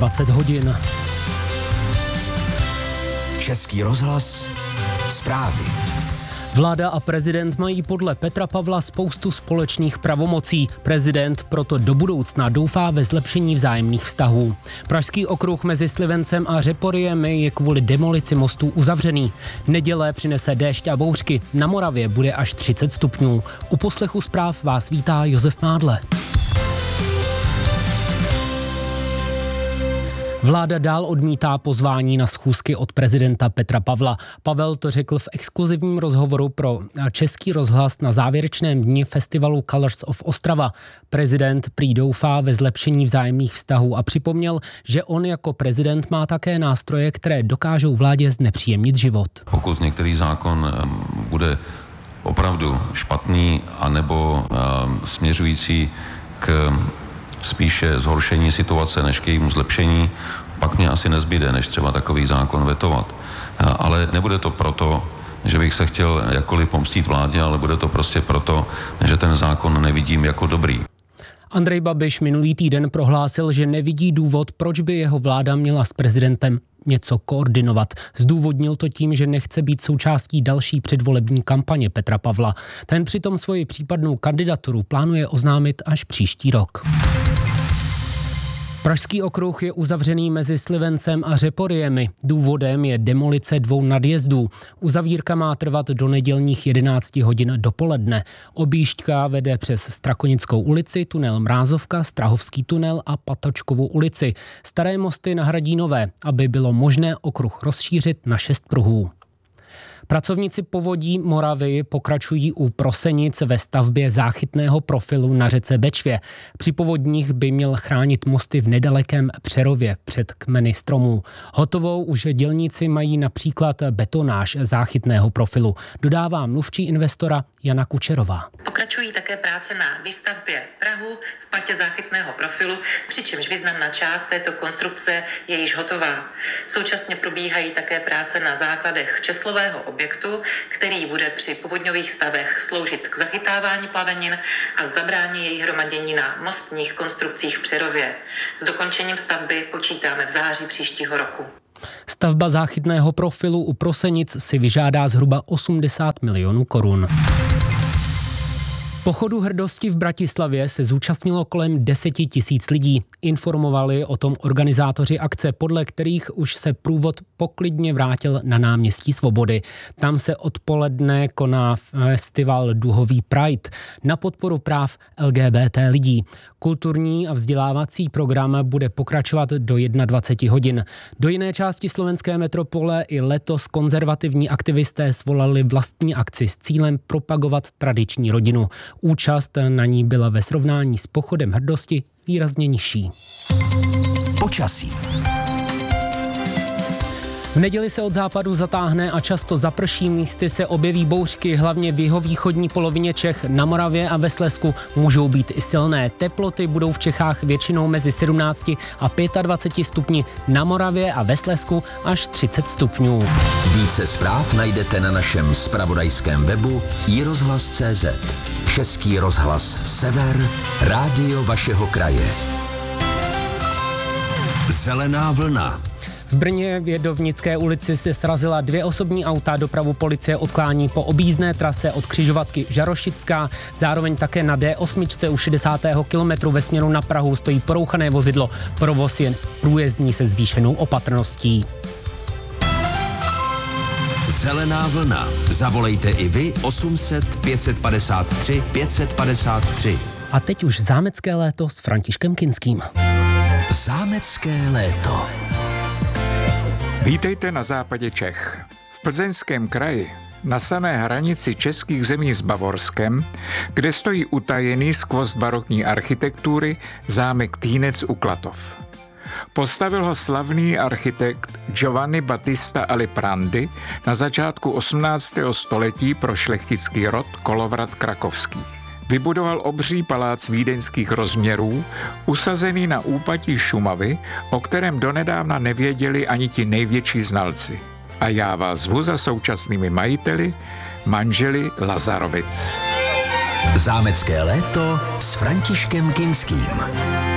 20 hodin. Český rozhlas, zprávy. Vláda a prezident mají podle Petra Pavla spoustu společných pravomocí. Prezident proto do budoucna doufá ve zlepšení vzájemných vztahů. Pražský okruh mezi Slivencem a Řeporyjemi je kvůli demolici mostů uzavřený. Neděle přinese déšť a bouřky. Na Moravě bude až 30 stupňů. U poslechu zpráv vás vítá Josef Mádle. Vláda dál odmítá pozvání na schůzky od prezidenta Petra Pavla. Pavel to řekl v exkluzivním rozhovoru pro Český rozhlas na závěrečném dni festivalu Colors of Ostrava. Prezident prý doufá ve zlepšení vzájemných vztahů a připomněl, že on jako prezident má také nástroje, které dokážou vládě znepříjemnit život. Pokud některý zákon bude opravdu špatný anebo směřující k spíše zhoršení situace než k jejímu zlepšení, pak mě asi nezbyde, než třeba takový zákon vetovat. Ale nebude to proto, že bych se chtěl jakkoliv pomstít vládě, ale bude to prostě proto, že ten zákon nevidím jako dobrý. Andrej Babiš minulý týden prohlásil, že nevidí důvod, proč by jeho vláda měla s prezidentem něco koordinovat. Zdůvodnil to tím, že nechce být součástí další předvolební kampaně Petra Pavla. Ten přitom svoji případnou kandidaturu plánuje oznámit až příští rok. Pražský okruh je uzavřený mezi Slivencem a Řeporyjemi. Důvodem je demolice 2 nadjezdů. Uzavírka má trvat do nedělních 11 hodin dopoledne. Objížďka vede přes Strakonickou ulici, tunel Mrázovka, Strahovský tunel a Patočkovu ulici. Staré mosty nahradí nové, aby bylo možné okruh rozšířit na 6 pruhů. Pracovníci Povodí Moravy pokračují u Prosenic ve stavbě záchytného profilu na řece Bečvě. Při povodních by měl chránit mosty v nedalekém Přerově před kmeny stromů. Hotovou už dělníci mají například betonáž záchytného profilu, dodává mluvčí investora Jana Kučerová. Pokračují také práce na výstavbě prahu v patě záchytného profilu, přičemž významná část této konstrukce je již hotová. Současně probíhají také práce na základech česlového objektu, který bude při povodňových stavech sloužit k zachytávání plavenin a zabrání jejich hromadění na mostních konstrukcích v Přerově. S dokončením stavby počítáme v září příštího roku. Stavba záchytného profilu u Prosenic si vyžádá zhruba 80 milionů korun. Pochodu hrdosti v Bratislavě se zúčastnilo kolem 10 000 lidí. Informovali o tom organizátoři akce, podle kterých už se průvod poklidně vrátil na náměstí Svobody. Tam se odpoledne koná festival Duhový Pride na podporu práv LGBT lidí. Kulturní a vzdělávací program bude pokračovat do 21 hodin. Do jiné části slovenské metropole i letos konzervativní aktivisté svolali vlastní akci s cílem propagovat tradiční rodinu. Účast na ní byla ve srovnání s pochodem hrdosti výrazně nižší. Počasí. V neděli se od západu zatáhne a často zaprší, místy se objeví bouřky, hlavně v jihovýchodní polovině Čech, na Moravě a ve Slezsku můžou být i silné. Teploty budou v Čechách většinou mezi 17 a 25 stupni, na Moravě a ve Slezsku až 30 stupňů. Více zpráv najdete na našem zpravodajském webu iRozhlas.cz. Český rozhlas Sever, rádio vašeho kraje. Zelená vlna. V Brně v Jedovnické ulici se srazila 2 osobní auta, dopravu policie odklání po objízdné trase od křižovatky Žarošická, zároveň také na D8 u 60. kilometru ve směru na Prahu stojí porouchané vozidlo, provoz je průjezdní se zvýšenou opatrností. Zelená vlna. Zavolejte i vy 800 553 553. A teď už zámecké léto s Františkem Kinským. Zámecké léto. Vítejte na západě Čech. V Plzeňském kraji, na samé hranici českých zemí s Bavorskem, kde stojí utajený skvost barokní architektury zámek Týnec u Klatov. Postavil ho slavný architekt Giovanni Battista Aliprandi na začátku 18. století pro šlechtický rod Kolovrat krakovských. Vybudoval obří palác vídeňských rozměrů, usazený na úpatí Šumavy, o kterém donedávna nevěděli ani ti největší znalci. A já vás zvu za současnými majiteli, manželi Lazarovic. Zámecké léto s Františkem Kinským.